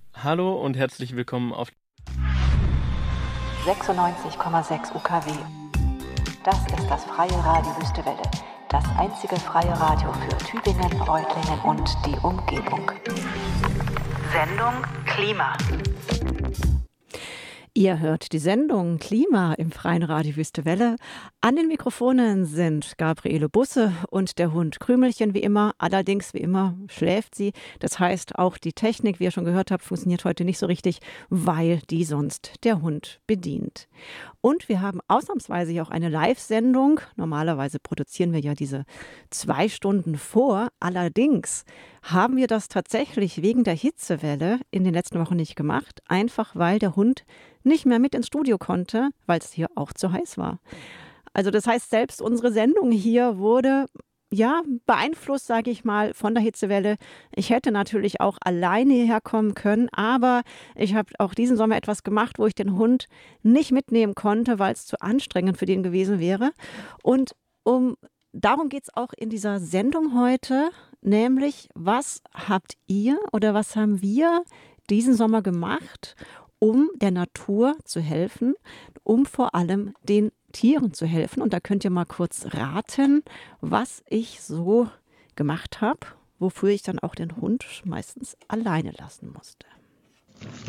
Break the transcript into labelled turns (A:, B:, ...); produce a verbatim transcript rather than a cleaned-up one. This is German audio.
A: Hallo und herzlich willkommen auf
B: sechsundneunzig Komma sechs U K W. Das ist das freie Radio Wüstewelle, das einzige freie Radio für Tübingen, Reutlingen und die Umgebung. Sendung Klima.
C: Ihr hört die Sendung Klima im freien Radio Wüstewelle. An den Mikrofonen sind Gabriele Busse und der Hund Krümelchen wie immer. Allerdings wie immer schläft sie. Das heißt, auch die Technik, wie ihr schon gehört habt, funktioniert heute nicht so richtig, weil die sonst der Hund bedient. Und wir haben ausnahmsweise hier auch eine Live-Sendung. Normalerweise produzieren wir ja diese zwei Stunden vor. Allerdings haben wir das tatsächlich wegen der Hitzewelle in den letzten Wochen nicht gemacht. Einfach weil der Hund nicht mehr mit ins Studio konnte, weil es hier auch zu heiß war. Also das heißt, selbst unsere Sendung hier wurde ja beeinflusst, sage ich mal, von der Hitzewelle. Ich hätte natürlich auch alleine hierher kommen können, aber ich habe auch diesen Sommer etwas gemacht, wo ich den Hund nicht mitnehmen konnte, weil es zu anstrengend für den gewesen wäre. Und um darum geht es auch in dieser Sendung heute, nämlich was habt ihr oder was haben wir diesen Sommer gemacht, um der Natur zu helfen, um vor allem den Tieren zu helfen. Und da könnt ihr mal kurz raten, was ich so gemacht habe, wofür ich dann auch den Hund meistens alleine lassen musste.